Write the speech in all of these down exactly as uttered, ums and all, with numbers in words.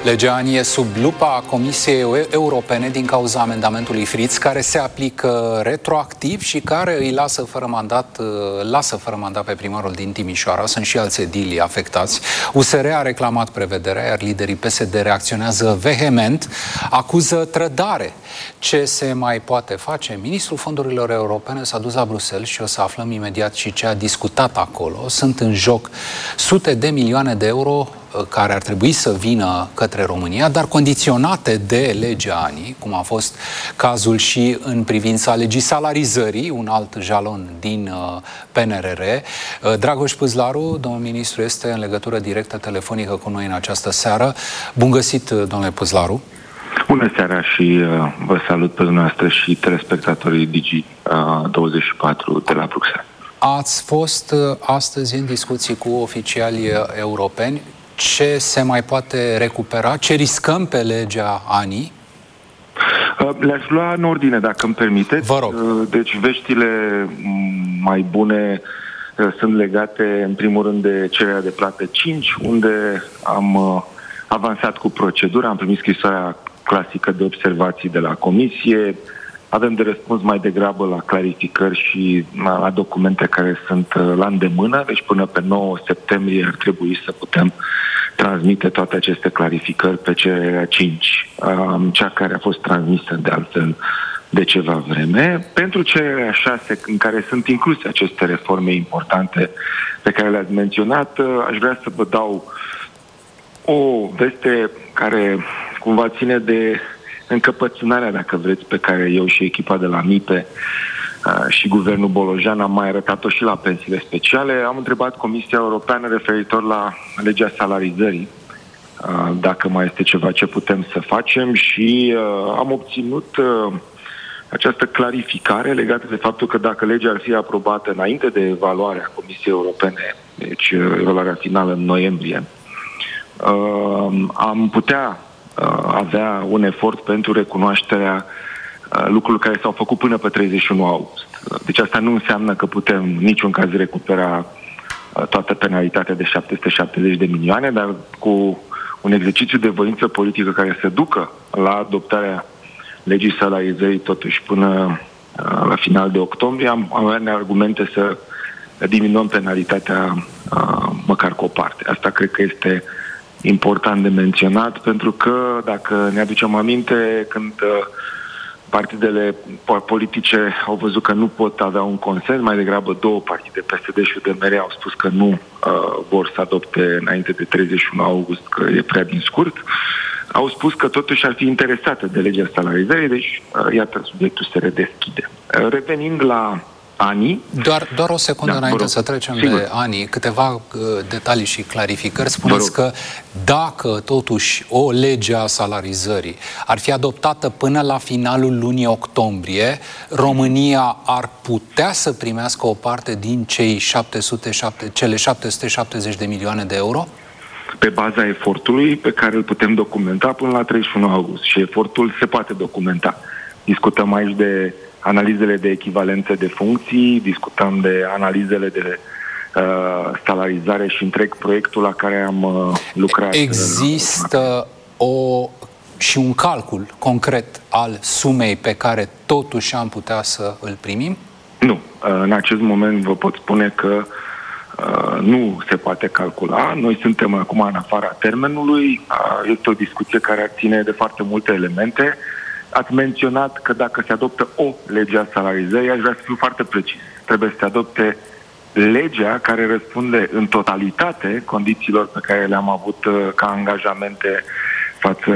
Legea ANI e sub lupa Comisiei Europene din cauza amendamentului Fritz, care se aplică retroactiv și care îi lasă fără mandat, lasă fără mandat pe primarul din Timișoara. Sunt și alți edili afectați. U S R a reclamat prevederea, iar liderii P S D reacționează vehement, acuză trădare. Ce se mai poate face? Ministrul Fondurilor Europene s-a dus la Bruxelles și o să aflăm imediat și ce a discutat acolo. Sunt în joc sute de milioane de euro care ar trebui să vină către România, dar condiționate de legea ANI, cum a fost cazul și în privința legii salarizării, un alt jalon din uh, P N R R. Uh, Dragoș Păzlaru, domnul ministru, este în legătură directă telefonică cu noi în această seară. Bun găsit, domnule Păzlaru! Bună seara și uh, vă salut pe dumneavoastră și telespectatorii Digi douăzeci și patru de la Bruxelles. Ați fost uh, astăzi în discuții cu oficiali europeni. Ce se mai poate recupera? Ce riscăm pe legea ANI? Le-aș lua în ordine, dacă îmi permiteți. Vă rog. Deci veștile mai bune sunt legate, în primul rând, de cererea de plată cinci, unde am avansat cu procedura, am primit scrisoarea clasică de observații de la Comisie, avem de răspuns mai degrabă la clarificări și la documente care sunt la îndemână, deci până pe nouă septembrie ar trebui să putem transmite toate aceste clarificări pe cererea cinci, cea care a fost transmisă de altfel de ceva vreme. Pentru cererea șase, în care sunt incluse aceste reforme importante pe care le-ați menționat, aș vrea să vă dau o veste care cumva ține de încăpățânarea, dacă vreți, pe care eu și echipa de la MIPE uh, și guvernul Bolojan am mai arătat-o și la pensiile speciale. Am întrebat Comisia Europeană referitor la legea salarizării, uh, dacă mai este ceva ce putem să facem, și uh, am obținut uh, această clarificare legată de faptul că dacă legea ar fi aprobată înainte de evaluarea Comisiei Europene, deci uh, evaluarea finală în noiembrie, uh, am putea avea un efort pentru recunoașterea lucrurilor care s-au făcut până pe treizeci și unu august. Deci asta nu înseamnă că putem în niciun caz recupera toată penalitatea de șapte sute șaptezeci de milioane, dar cu un exercițiu de voință politică care să ducă la adoptarea legii salarizării totuși până la final de octombrie, am avea argumente să diminuăm penalitatea măcar cu o parte. Asta cred că este important de menționat, pentru că, dacă ne aducem aminte, când uh, partidele politice au văzut că nu pot avea un consens, mai degrabă două partide, P S D și U D M R, au spus că nu uh, vor să adopte înainte de treizeci și unu august, că e prea din scurt, au spus că totuși ar fi interesate de legea salarizării, deci uh, iată, subiectul se redeschide. Uh, revenind la ANI. Doar, doar o secundă da, înainte să trecem Sigur. de ANI, câteva uh, detalii și clarificări. Spuneți că dacă totuși o lege a salarizării ar fi adoptată până la finalul lunii octombrie, România ar putea să primească o parte din cei șapte sute șapte, cele șapte sute șaptezeci de milioane de euro? Pe baza efortului pe care îl putem documenta până la treizeci și unu august. Și efortul se poate documenta. Discutăm aici de analizele de echivalențe de funcții, discutăm de analizele de uh, salarizare și întreg proiectul la care am uh, lucrat. Există o, și un calcul concret al sumei pe care totuși am putea să îl primim? Nu. Uh, în acest moment vă pot spune că uh, nu se poate calcula. Noi suntem acum în afara termenului. Uh, este o discuție care ar ține de foarte multe elemente. Ați menționat că dacă se adoptă o lege a salarizării, aș vrea să fiu foarte precis. Trebuie să se adopte legea care răspunde în totalitate condițiilor pe care le-am avut uh, ca angajamente față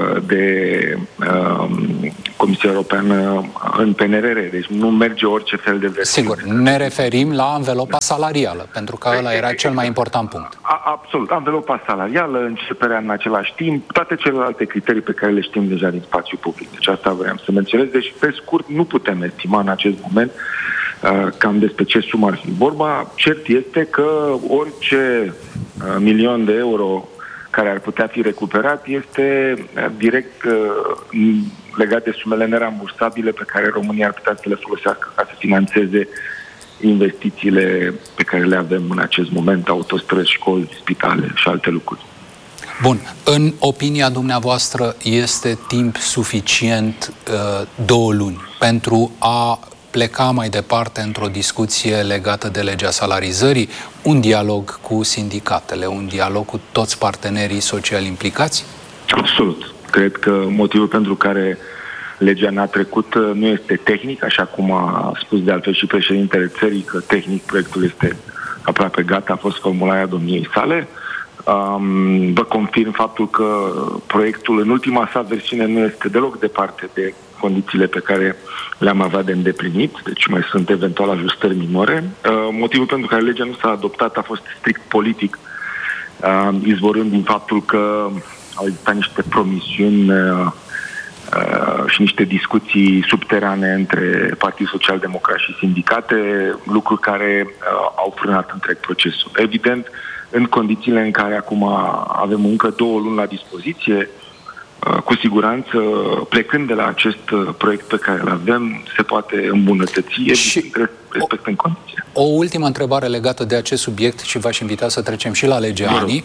de uh, Comisia Europeană în P N R R. Deci nu merge orice fel de versiune. Sigur, ne referim la anvelopa salarială, pentru că ăla era cel mai important punct. A, absolut. Anvelopa salarială, începerea în același timp, toate celelalte criterii pe care le știm deja din spațiul public. Deci asta vreau să menționez. Deci, pe scurt, nu putem estima în acest moment uh, cam despre ce sumă ar fi vorba. Cert este că orice uh, milion de euro care ar putea fi recuperat este direct uh, legat de sumele nerambursabile pe care România ar putea să le folosească ca să financeze investițiile pe care le avem în acest moment, autostrăzi, școli, spitale și alte lucruri. Bun. În opinia dumneavoastră este timp suficient uh, două luni pentru a pleca mai departe într-o discuție legată de legea salarizării, un dialog cu sindicatele, un dialog cu toți partenerii sociali implicați? Absolut. Cred că motivul pentru care legea n-a trecut nu este tehnic, așa cum a spus de altfel și președintele țării, că tehnic proiectul este aproape gata, a fost formularea domniei sale. Um, vă confirm faptul că proiectul în ultima sa versiune nu este deloc departe de condițiile pe care le-am avea de îndeplinit, deci mai sunt eventual ajustări minore. Uh, motivul pentru care legea nu s-a adoptat a fost strict politic, uh, izvorând din faptul că au existat niște promisiuni uh, uh, și niște discuții subterane între Partidul Social-Democrat și sindicate, lucruri care uh, au frânat întreg procesul. Evident, în condițiile în care acum avem încă două luni la dispoziție, cu siguranță, plecând de la acest proiect pe care îl avem, se poate îmbunătăți, și respectând condiții. O ultimă întrebare legată de acest subiect și v-aș invita să trecem și la legea ANI.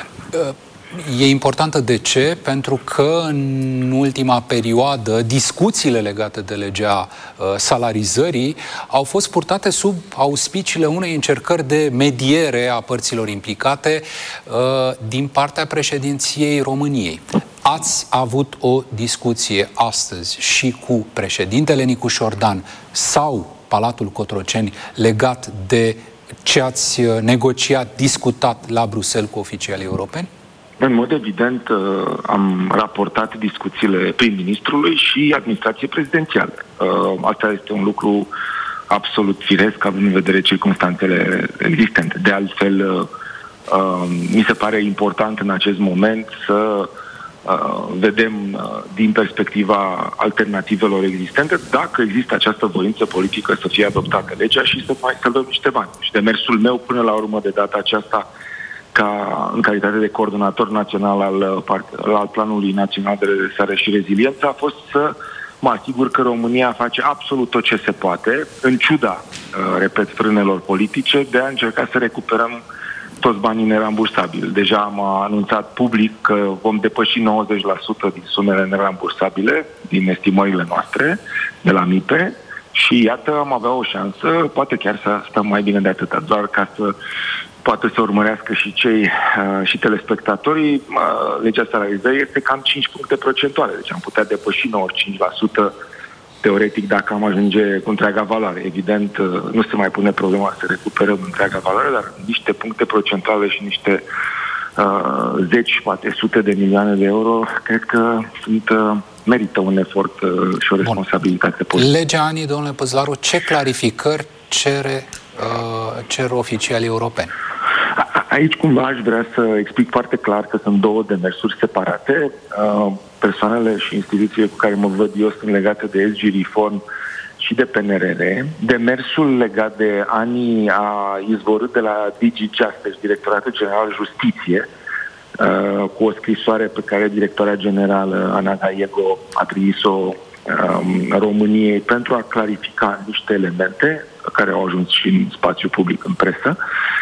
E importantă de ce? Pentru că în ultima perioadă discuțiile legate de legea uh, salarizării au fost purtate sub auspiciile unei încercări de mediere a părților implicate uh, din partea președinției României. Ați avut o discuție astăzi și cu președintele Nicu Șordan sau Palatul Cotroceni legat de ce ați negociat, discutat la Bruxelles cu oficialii europeni? În mod evident, am raportat discuțiile prim-ministrului și administrației prezidențiale. Asta este un lucru absolut firesc, având în vedere circumstanțele existente. De altfel, mi se pare important în acest moment să vedem din perspectiva alternativelor existente dacă există această voință politică să fie adoptată legea și să mai să dăm niște bani. Și demersul meu până la urmă de data aceasta, ca în calitate de coordonator național al, al Planului Național de Redresare și Reziliență, a fost să mă asigur că România face absolut tot ce se poate, în ciuda, repet, frânelor politice, de a încerca să recuperăm toți banii nerambursabili. Deja am anunțat public că vom depăși nouăzeci la sută din sumele nerambursabile, din estimările noastre, de la M I P E, și iată, am avea o șansă, poate chiar să stăm mai bine de atâta, doar ca să poate să urmărească și cei uh, și telespectatorii, uh, legea salarizării este cam cinci puncte procentuale, deci am putea depăși nouăzeci și cinci la sută teoretic dacă am ajunge cu întreaga valoare. Evident, uh, nu se mai pune problema să recuperăm întreaga valoare, dar niște puncte procentuale și niște uh, zeci, poate sute de milioane de euro, cred că sunt, uh, merită un efort uh, și o responsabilitate politică. Legea ANI, domnule Păzlaru, ce clarificări cere, uh, cer oficialii europeni? Aici cumva aș vrea să explic foarte clar că sunt două demersuri separate. Persoanele și instituțiile cu care mă văd eu sunt legate de S G Reform și de P N R R. Demersul legat de ANI a izvorât de la D G Justice, Directoratul General Justiție, cu o scrisoare pe care directoarea generală Ana Gallego a trimis-o României pentru a clarifica niște elemente care au ajuns și în spațiu public, în presă.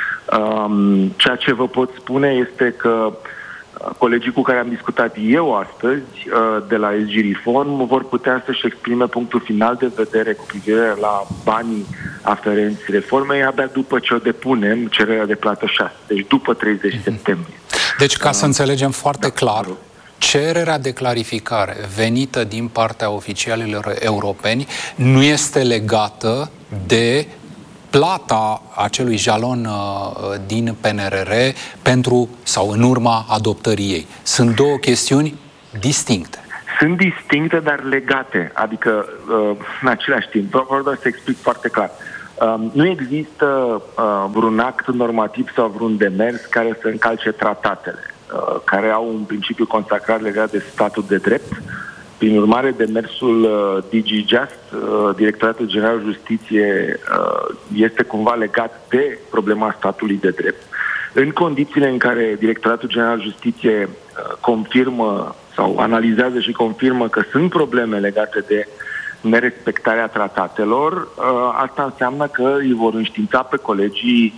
Um, ceea ce vă pot spune este că colegii cu care am discutat eu astăzi uh, de la S G Reform vor putea să-și exprime punctul final de vedere cu privire la banii aferenți reformei abia după ce o depunem, cererea de plată șase, deci după treizeci septembrie. Deci, ca să înțelegem foarte clar, cererea de clarificare venită din partea oficialilor europeni nu este legată de plata acelui jalon uh, din P N R R pentru sau în urma adoptării ei. Sunt două chestiuni distincte. Sunt distincte, dar legate, adică uh, în același timp. Vreau doar să explic foarte clar. Uh, nu există uh, vreun act normativ sau vreun demers care să încalce tratatele, uh, care au un principiu consacrat legat de statul de drept. Prin urmare, demersul uh, D G Just, uh, Directoratul General Justiție, uh, este cumva legat de problema statului de drept. În condițiile în care Directoratul General Justiție uh, confirmă sau analizează și confirmă că sunt probleme legate de nerespectarea tratatelor, uh, asta înseamnă că îi vor înștiința pe colegii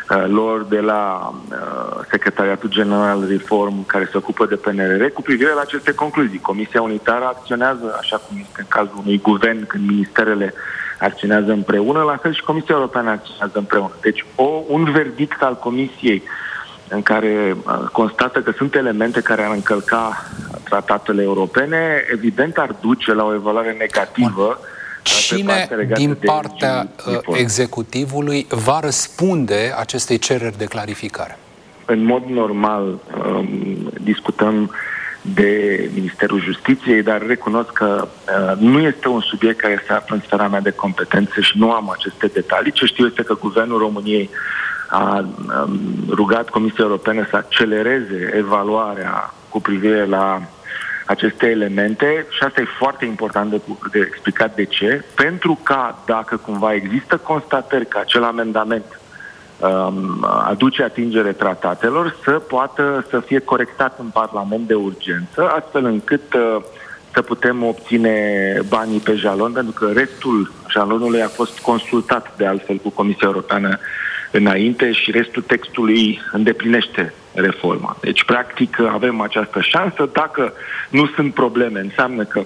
lor de la uh, Secretariatul General Reform, care se ocupă de P N R R, cu privire la aceste concluzii. Comisia Unitară acționează, așa cum este în cazul unui guvern, când ministerele acționează împreună, la fel și Comisia Europeană acționează împreună. Deci o, un verdict al Comisiei în care uh, constată că sunt elemente care ar încălca tratatele europene, evident ar duce la o evaluare negativă. Bun. Cine din partea executivului va răspunde acestei cereri de clarificare? În mod normal um, discutăm de Ministerul Justiției, dar recunosc că uh, nu este un subiect care se află în sfera mea de competențe și nu am aceste detalii. Ce știu este că Guvernul României a um, rugat Comisia Europeană să accelereze evaluarea cu privire la aceste elemente și asta e foarte important de, de explicat de ce, pentru că dacă cumva există constatări că acel amendament um, aduce atingere tratatelor, să poată să fie corectat în Parlament de urgență, astfel încât uh, să putem obține banii pe jalon, pentru că restul jalonului a fost consultat de altfel cu Comisia Europeană înainte și restul textului îndeplinește reforma. Deci, practic, avem această șansă. Dacă nu sunt probleme, înseamnă că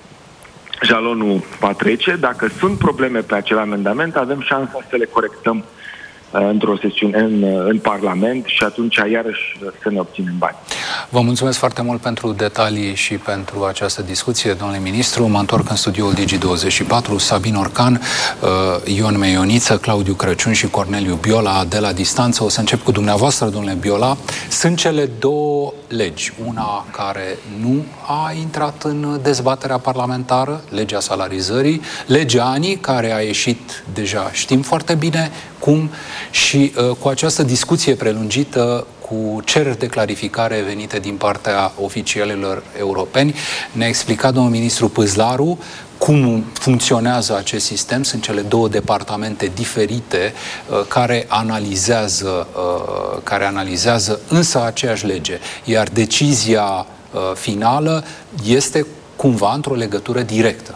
jalonul va trece. Dacă sunt probleme pe acel amendament, avem șansa să le corectăm într-o sesiune în, în Parlament și atunci iarăși să ne obținem bani. Vă mulțumesc foarte mult pentru detalii și pentru această discuție, domnule ministru. Mă întorc în studioul Digi douăzeci și patru, Sabin Orcan, Ion Meioniță, Claudiu Crăciun și Corneliu Biola de la distanță. O să încep cu dumneavoastră, domnule Biola. Sunt cele două legi, una care nu a intrat în dezbaterea parlamentară, legea salarizării, legea A N I, care a ieșit deja, știm foarte bine cum, și uh, cu această discuție prelungită cu cereri de clarificare venite din partea oficialilor europeni. Ne-a explicat domnul ministru Pâzlaru cum funcționează acest sistem. Sunt cele două departamente diferite uh, care analizează, uh, care analizează însă aceeași lege. Iar decizia uh, finală este cumva într-o legătură directă.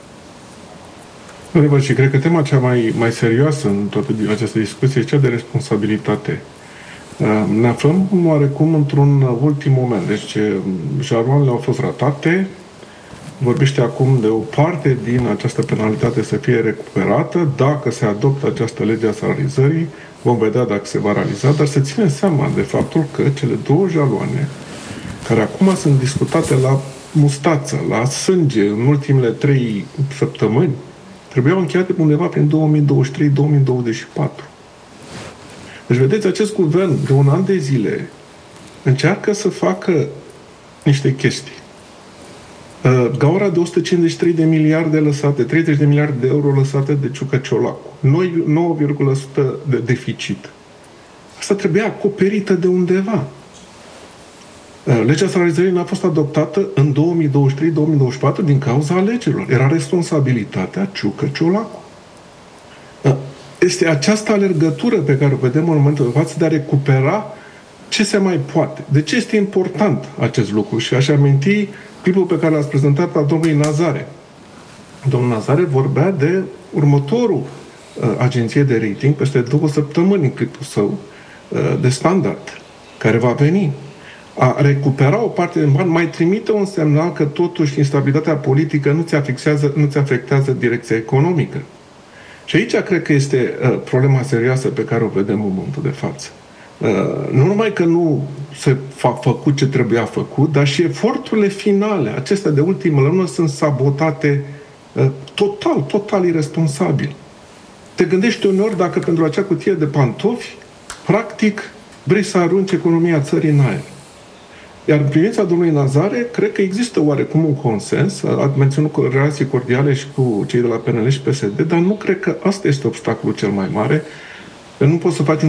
Adevăr, și cred că tema cea mai, mai serioasă în toată această discuție este cea de responsabilitate. Ne aflăm oarecum într-un ultim moment. Deci jaloanele au fost ratate, vorbește acum de o parte din această penalitate să fie recuperată. Dacă se adoptă această lege a salarizării, vom vedea dacă se va realiza, dar să ținem seama de faptul că cele două jaloane, care acum sunt discutate la mustață, la sânge, în ultimele trei săptămâni, trebuiau încheiate undeva prin două mii douăzeci și trei două mii douăzeci și patru. Deci, vedeți, acest guvern de un an de zile încearcă să facă niște chestii. Gaura de o sută cincizeci și trei de miliarde lăsate, treizeci de miliarde de euro lăsate de Ciucă Ciolacu, nouă virgulă unu la sută de deficit. Asta trebuia acoperită de undeva. Legea salarizării n-a fost adoptată în două mii douăzeci și trei două mii douăzeci și patru din cauza alegerilor. Era responsabilitatea Ciucă Ciolacu. Este această alergătură pe care o vedem în momentul de față de a recupera ce se mai poate. De ce este important acest lucru? Și aș aminti clipul pe care l-ați prezentat la domnului Nazare. Domnul Nazare vorbea de următorul uh, agenție de rating peste două săptămâni în clipul său uh, de Standard, care va veni. A recupera o parte din bani mai trimite un semnal că totuși instabilitatea politică nu ți afectează, nu ți afectează direcția economică. Și aici cred că este uh, problema serioasă pe care o vedem în momentul de față. Uh, nu numai că nu se a făcut ce trebuia făcut, dar și eforturile finale, acestea de ultimă lună, sunt sabotate uh, total, total irresponsabil. Te gândești uneori dacă pentru acea cutie de pantofi, practic, vrei să arunci economia țării în aer. Iar în privința domnului Nazare, cred că există oarecum un consens, ați menționat cu relații cordiale și cu cei de la P N L și P S D, dar nu cred că asta este obstacolul cel mai mare. Nu poți să faci